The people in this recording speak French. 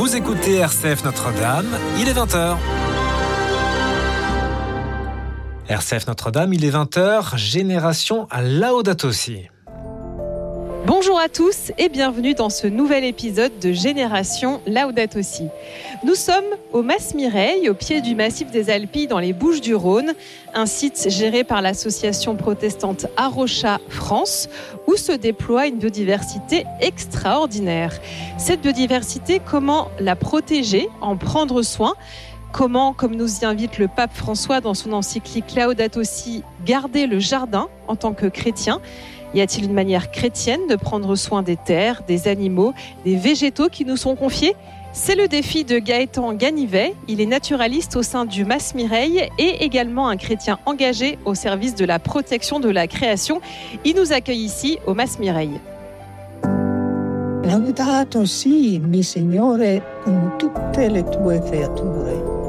Vous écoutez RCF Notre-Dame, il est 20h. RCF Notre-Dame, il est 20h, Génération Laudato Si. Bonjour à tous et bienvenue dans ce nouvel épisode de Génération Laudato Si. Nous sommes au Mas Mireille, au pied du massif des Alpilles dans les Bouches-du-Rhône, un site géré par l'association protestante Arocha France, où se déploie une biodiversité extraordinaire. Cette biodiversité, comment la protéger, en prendre soin ? Comment, comme nous y invite le pape François dans son encyclique Laudato Si, garder le jardin en tant que chrétien ? Y a-t-il une manière chrétienne de prendre soin des terres, des animaux, des végétaux qui nous sont confiés ? C'est le défi de Gaëtan Ganivet. Il est naturaliste au sein du Mas Mireille et également un chrétien engagé au service de la protection de la création. Il nous accueille ici au Mas Mireille. Laudato si, mi Signore, con tutte le tue creature.